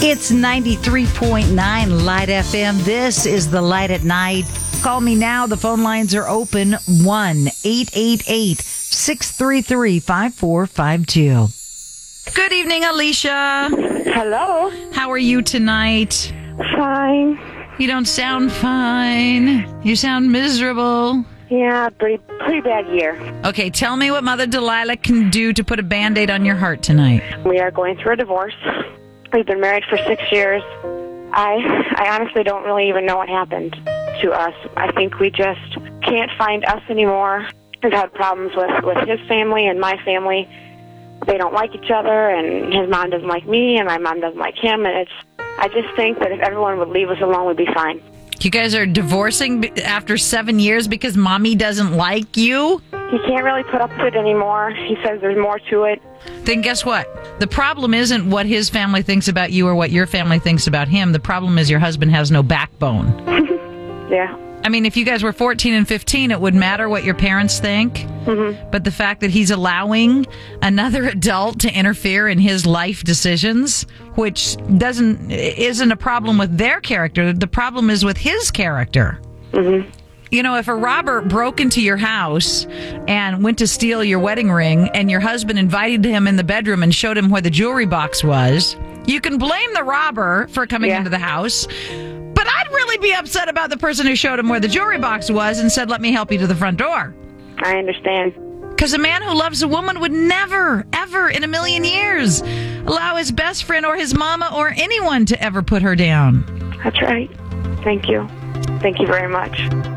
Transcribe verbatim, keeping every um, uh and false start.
It's ninety-three point nine Light F M. This is the Light at Night. Call me now. The phone lines are open. one eight eight eight, six three three, five four five two. Good evening, Alicia. Hello. How are you tonight? Fine. You don't sound fine. You sound miserable. Yeah, pretty pretty bad year. Okay, tell me what Mother Delilah can do to put a Band-Aid on your heart tonight. We are going through a divorce. We've been married for six years. I I honestly don't really even know what happened to us. I think we just can't find us anymore. We've had problems with, with his family and my family. They don't like each other, and his mom doesn't like me, and my mom doesn't like him. And it's I just think that if everyone would leave us alone, we'd be fine. You guys are divorcing after seven years because Mommy doesn't like you? He can't really put up with it anymore. He says there's more to it. Then guess what? The problem isn't what his family thinks about you or what your family thinks about him. The problem is your husband has no backbone. Yeah. I mean, if you guys were fourteen and fifteen, it would matter what your parents think. Mm-hmm. But the fact that he's allowing another adult to interfere in his life decisions, which doesn't isn't a problem with their character. The problem is with his character. Mm-hmm. You know, if a robber broke into your house and went to steal your wedding ring and your husband invited him in the bedroom and showed him where the jewelry box was, you can blame the robber for coming yeah. into the house. But I'd really be upset about the person who showed him where the jewelry box was and said, let me help you to the front door. I understand. Because a man who loves a woman would never, ever in a million years allow his best friend or his mama or anyone to ever put her down. That's right. Thank you. Thank you very much.